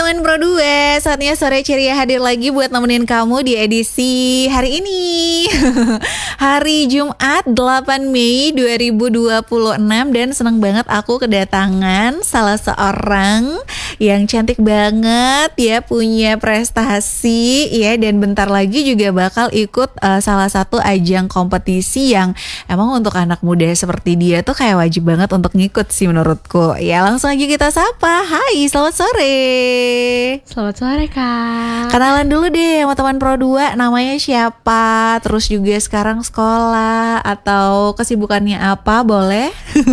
teman Pro 2, saatnya Sore Ceria hadir lagi buat nemenin kamu di edisi hari ini. Hari Jumat 8 Mei 2026. Dan senang banget aku kedatangan salah seorang yang cantik banget ya, punya prestasi ya, dan bentar lagi juga bakal ikut salah satu ajang kompetisi yang emang untuk anak muda seperti dia tuh kayak wajib banget untuk ngikut sih menurutku. Ya langsung aja kita sapa. Hai, selamat sore. Selamat sore Kak. Kenalan dulu deh sama teman Pro 2, namanya siapa? Terus juga sekarang sekolah atau kesibukannya apa, boleh?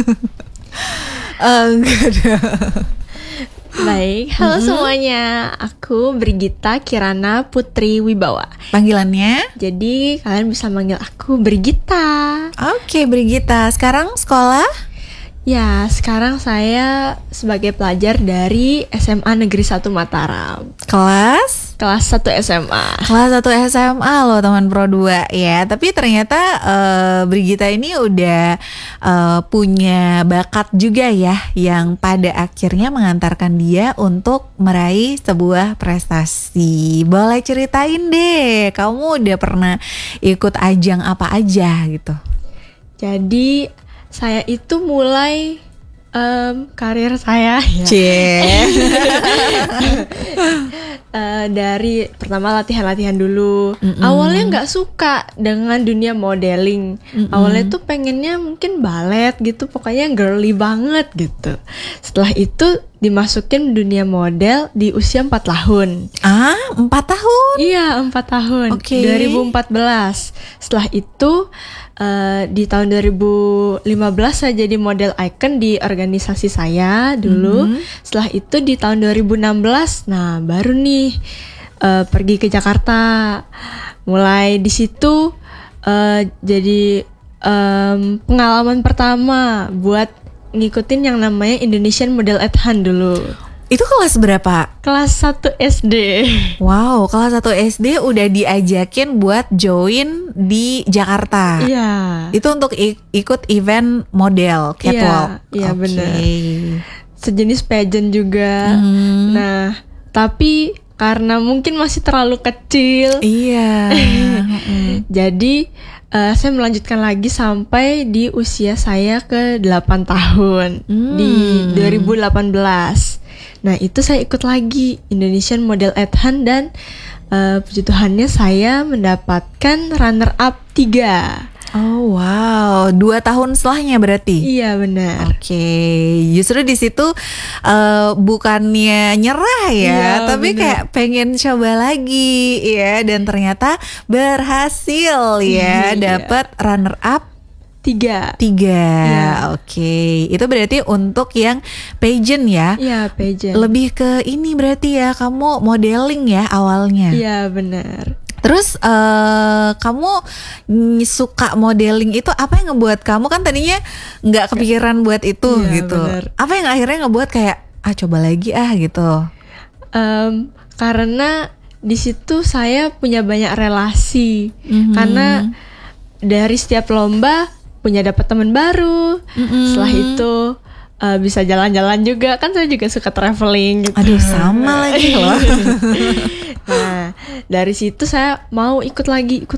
Enggak ada. Baik, halo semuanya. Aku Brigita Kirana Putri Wibawa. Panggilannya? Jadi kalian bisa manggil aku Brigita. Oke, Brigita. Sekarang sekolah? Ya, sekarang saya sebagai pelajar dari SMA Negeri 1 Mataram. Kelas 1 SMA. Kelas 1 SMA loh teman Pro 2 ya. Tapi ternyata Brigita ini udah punya bakat juga ya, yang pada akhirnya mengantarkan dia untuk meraih sebuah prestasi. Boleh ceritain deh, kamu udah pernah ikut ajang apa aja gitu? Jadi saya itu mulai karir saya ya. Dari pertama latihan dulu. Awalnya nggak suka dengan dunia modeling. Awalnya tuh pengennya mungkin balet gitu, pokoknya girly banget gitu. Setelah itu dimasukin dunia model di usia 4 tahun. 4 tahun? Iya, 4 tahun. Okay. 2014. Setelah itu di tahun 2015 saya jadi model icon di organisasi saya dulu. Setelah itu di tahun 2016, nah baru nih pergi ke Jakarta. Mulai di situ jadi pengalaman pertama buat ngikutin yang namanya Indonesian Model at Hand dulu. Itu kelas berapa? Kelas 1 SD. Wow, kelas 1 SD udah diajakin buat join di Jakarta. Iya. Itu untuk ikut event model catwalk. Iya, benar. Sejenis pageant juga. Nah, tapi karena mungkin masih terlalu kecil. Iya. Jadi saya melanjutkan lagi sampai di usia saya ke 8 tahun di 2018. Nah itu saya ikut lagi Indonesian Model at Hand dan puji Tuhannya saya mendapatkan runner up 3. Oh wow, 2 tahun setelahnya berarti? Iya benar. Oke, justru di situ bukannya nyerah ya, tapi bener, kayak pengen coba lagi ya, dan ternyata berhasil ya, dapat runner up 3. Ya. Oke. Itu berarti untuk yang pageant ya? Iya, pageant. Lebih ke ini berarti ya, kamu modeling ya awalnya? Iya benar. Terus kamu suka modeling itu apa yang ngebuat kamu, kan tadinya nggak kepikiran buat itu gitu? Bener. Apa yang akhirnya ngebuat kayak coba lagi gitu? Karena di situ saya punya banyak relasi. Karena dari setiap lomba punya dapat teman baru. Setelah itu bisa jalan-jalan juga, kan saya juga suka traveling gitu. Aduh, sama lagi loh. Nah, dari situ saya mau ikut